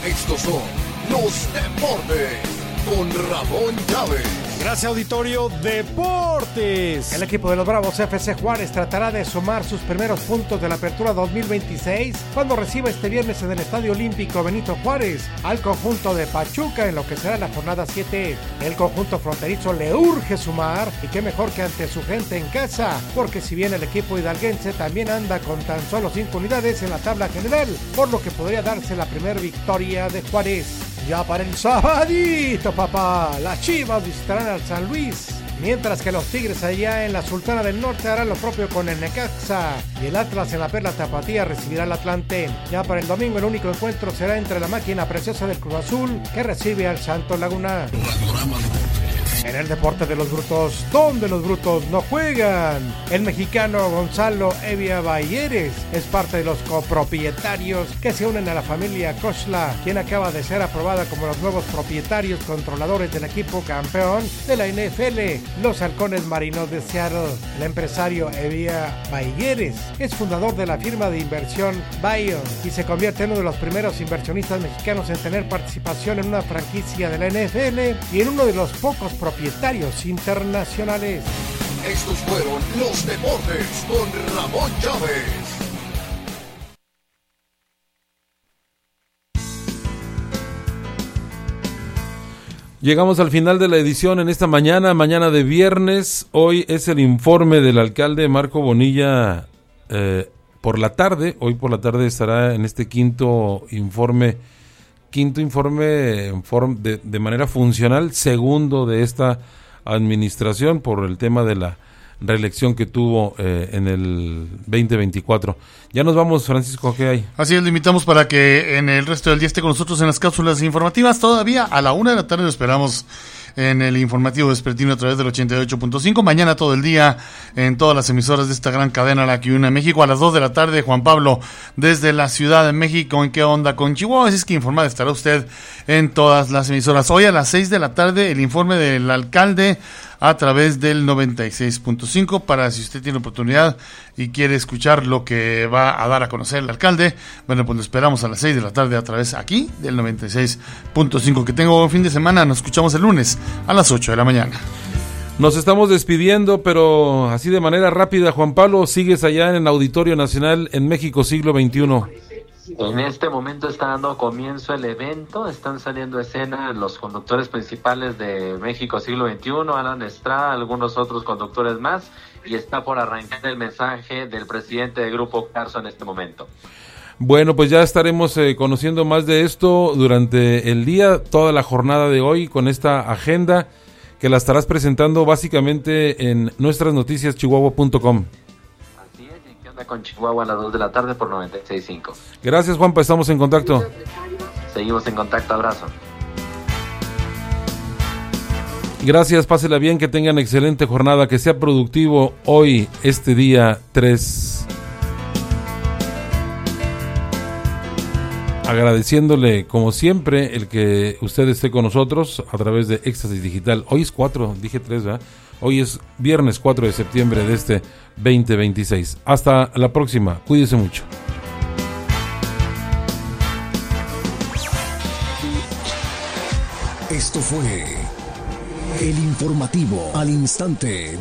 Estos son los deportes con Ramón Chávez. Gracias, auditorio. Deportes. El equipo de los Bravos FC Juárez tratará de sumar sus primeros puntos de la apertura 2026 cuando reciba este viernes en el Estadio Olímpico Benito Juárez al conjunto de Pachuca en lo que será la jornada 7. El conjunto fronterizo le urge sumar, y qué mejor que ante su gente en casa, porque si bien el equipo hidalguense también anda con tan solo 5 unidades en la tabla general, por lo que podría darse la primera victoria de Juárez. Ya para el sabadito, papá, las Chivas visitarán al San Luis, mientras que los Tigres allá en la Sultana del Norte harán lo propio con el Necaxa, y el Atlas en la Perla Tapatía recibirá al Atlante. Ya para el domingo el único encuentro será entre la máquina preciosa del Cruz Azul, que recibe al Santos Laguna. En el deporte de los brutos, donde los brutos no juegan, el mexicano Gonzalo Evia Bayeres es parte de los copropietarios que se unen a la familia Kochla, quien acaba de ser aprobada como los nuevos propietarios controladores del equipo campeón de la NFL, los Halcones Marinos de Seattle. El empresario Evia Bayeres es fundador de la firma de inversión Bayon y se convierte en uno de los primeros inversionistas mexicanos en tener participación en una franquicia de la NFL y en uno de los pocos propietarios internacionales. Estos fueron los deportes con Ramón Chávez. Llegamos al final de la edición en esta mañana de viernes. Hoy es el informe del alcalde Marco Bonilla por la tarde. Hoy por la tarde estará en este quinto informe de manera funcional, segundo de esta administración por el tema de la reelección que tuvo en el 2024. Ya nos vamos, Francisco, ¿qué hay? Así es, lo invitamos para que en el resto del día esté con nosotros en las cápsulas informativas. Todavía a la 1:00 p.m. lo esperamos en el informativo vespertino a través del 88.5. Mañana todo el día en todas las emisoras de esta gran cadena, la que une a México. A las 2:00 p.m, Juan Pablo, desde la Ciudad de México, ¿en qué onda con Chihuahua? Así es que informado estará usted en todas las emisoras. Hoy a las 6:00 p.m, el informe del alcalde a través del 96.5, para si usted tiene oportunidad y quiere escuchar lo que va a dar a conocer el alcalde. Bueno, pues lo esperamos a las 6:00 p.m. a través aquí del 96.5. Que tenga buen fin de semana. Nos escuchamos el lunes a las 8:00 a.m. Nos estamos despidiendo, pero así de manera rápida. Juan Pablo, sigues allá en el Auditorio Nacional en México Siglo XXI. En este momento está dando comienzo el evento, están saliendo a escena los conductores principales de México Siglo XXI, Alan Estrada, algunos otros conductores más, y está por arrancar el mensaje del presidente del Grupo Carso en este momento. Bueno, pues ya estaremos conociendo más de esto durante el día, toda la jornada de hoy, con esta agenda que la estarás presentando básicamente en nuestrasnoticiaschihuahua.com. Con Chihuahua a las 2:00 p.m. por 96.5. Gracias, Juanpa, estamos en contacto. Seguimos en contacto, abrazo. Gracias, pásela bien, que tengan excelente jornada, que sea productivo hoy, este día 3. Agradeciéndole, como siempre, el que usted esté con nosotros a través de Éxtasis Digital. Hoy es 4, dije 3, ¿verdad? Hoy es viernes 4 de septiembre de este 2026. Hasta la próxima. Cuídese mucho. Esto fue el informativo al instante